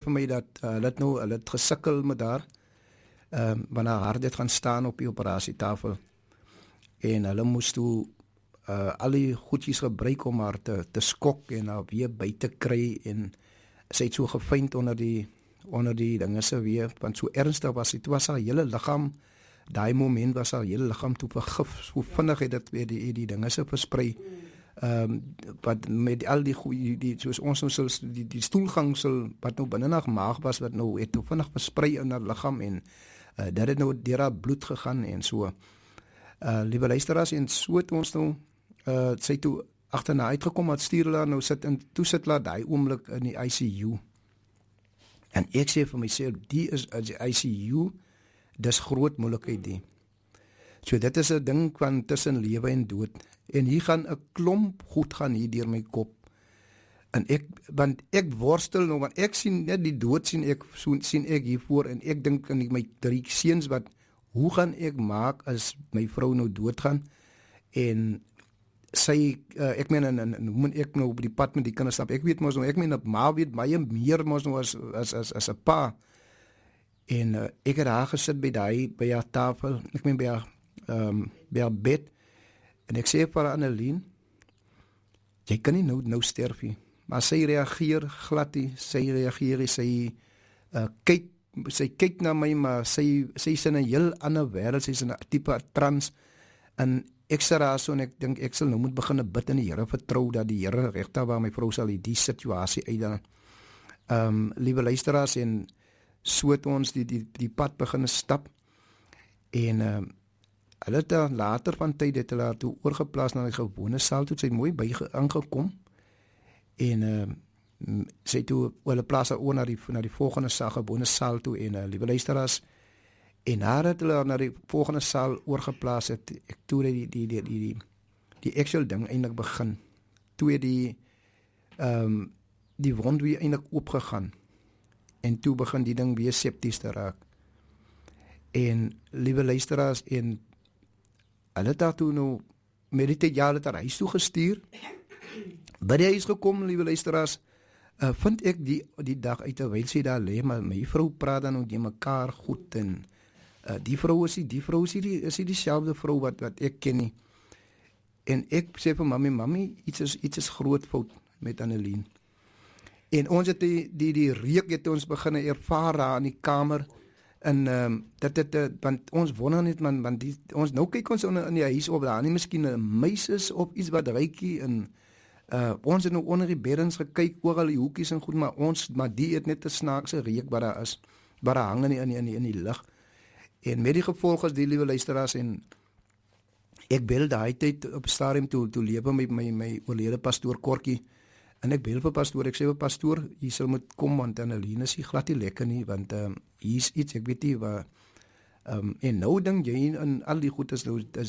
vir my dat hulle het gesukkel met haar, want haar hart het gaan staan op die operasietafel, en hulle moes toe al die goedjies gebruik om haar te skok en haar weer by te kry, en sy het so gefeind onder die dinge se weer, want so ernstig was dit, was haar hele liggaam, daai moment was haar hele liggaam toe vergif, so vinnig het dit weer die dinge se versprei, wat met al die goeie, soos ons nou sal, die stoelgangsel, wat nou binne na maag was, wat nou het vinnig versprei in haar liggaam, en dit het nou deur haar bloed gegaan, en so, liewe luisteraars, en so het ons nou, sy toe agterna uitgekom, het stuur hulle nou sit, en toe sit hulle daai oomblik in die ICU, en ek sê vir myself, die ICU, dis groot moeilikheid die. So dit is 'n ding van tussen lewe en dood, en hier gaan 'n klomp goed gaan hier deur my kop, en want ek worstel nou, want ek sien net die dood, sien ek hiervoor, en ek dink aan my 3 seuns, hoe gaan ek maak as my vrou nou doodgaan, en sy, ek meen, en ek nou op die pad met die kinders stap, ek weet mos nou, ek meen, op ma weet baie meer mos nou as 'n pa, en ek het haar gesit by haar tafel, ek meen by haar bed, en ek sê vir Annelien, jy kan nie nou sterf nie, maar sy reageer glad nie, sy kyk na my, maar sy is in 'n heel ander wêreld, sy is in 'n tipe trance, en ek sê daar so, en ek dink, ek sal nou moet begin bid in die Here, vertrou dat die Here regtig waar my vrou sal die situasie uitdaan. Liewe luisteraars, en so het ons die pad begin stap, en hulle het later van tyd het hulle toe oorgeplaas na die gewone saal toe, sy het mooi aangekom, en sy toe, hulle plaas haar oor na die volgende saal, gewone saal toe, en liewe luisteraars, en nadat hulle na die volgende saal oorgeplaas het, ek toe die actual ding eintlik begin, toe het die wond weer eintlik oopgegaan, en toe begin die ding weer septies te raak, en liewe luisteraars, en hulle het daar toe nou, met die tyd, hulle het haar huis toe gestuur, by die huis gekom, liewe luisteraars, vind ek die dag uit, terwyl sy daar lê, maar my vrou praat dan ook die mekaar goed, en die vrou is die dieselfde vrou wat ek ken nie, en ek sê vir mami, iets is groot fout met Annelien, en ons het die reuk het ons begin ervaar daar in die kamer, en want ons wonder net, want ons nou kyk ons in die huis op, daar nie miskien 'n muis is of iets wat ruikie, en ons het nou onder die beddens gekyk, oral die hoekies en goed, maar die het net 'n snaakse reuk wat daar is, wat daar hang in die lug, en met die gevolg is die, liewe luisteraars, en ek bel daai tyd op stadium toe lewe met my oorlede pastoor Kortjie, en ek bel vir pastoor, ek sê vir pastoor, jy sal moet kom, want Annelien is glad nie lekker nie, want hier is iets, ek weet nie, waar, en nou dink jy, en al die goed is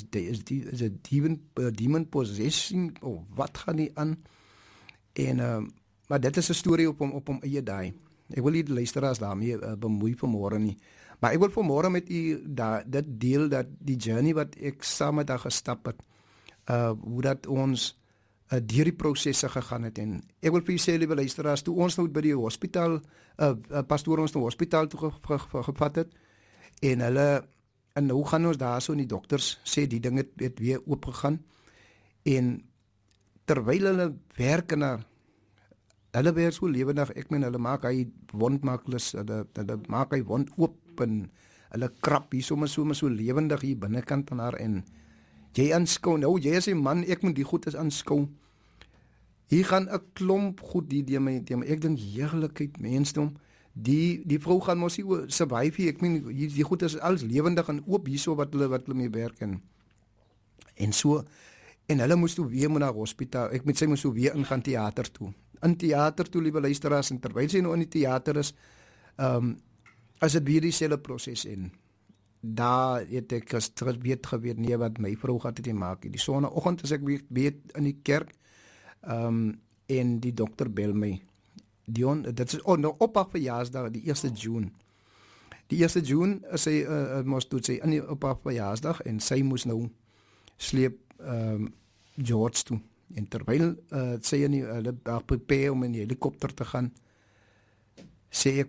demon possession, of wat gaan nie aan, en, maar dit is 'n storie op hom eie daai, ek wil nie die luisteraars daarmee bemoei vanmôre nie, maar ek wil vanmôre met u dit deel, dat die journey wat ek saam met haar gestap het, hoe dat ons deur die prosesse gegaan het, en ek wil vir julle sê, liewe luisteraars, toe ons nou by die hospitaal, pastoor ons nou hospitaal toe gevat het, en nou gaan ons daar so, en die dokters sê, die ding het weer oopgegaan, en terwyl hulle werk in haar, hulle werk so lewendig, ek meen, hulle maak hy wondmaklus, hulle maak hy wond oop, en hulle krap hier so lewendig hier binnekant van haar, en jy aanskou, nou jy is 'n man, ek moet die goed is aanskou, hier gaan 'n klomp goed die my, ek dink heerlikheid, mensdom, die vrou gaan mos nie survive, ek meen, die goed is alles lewendig en oop hierso wat hulle mee werk, en so, en hulle moes toe weer na hospitaal, sy moes toe weer ingaan theater toe, liewe luisteraars, en terwyl sy nou in die theater is, as dit weer dieselfde proses, en daar het ek weet nie wat my vrou gaat het maak, die sonneoggend as ek weet in die kerk, en die dokter bel my, Dion, dit is nou op haar verjaarsdag, die 1 June, die 1 June, sy moes doet sy op haar verjaarsdag, en sy moes nou sleep George toe, en terwyl sy hulle prepare om in die helikopter te gaan, sê ek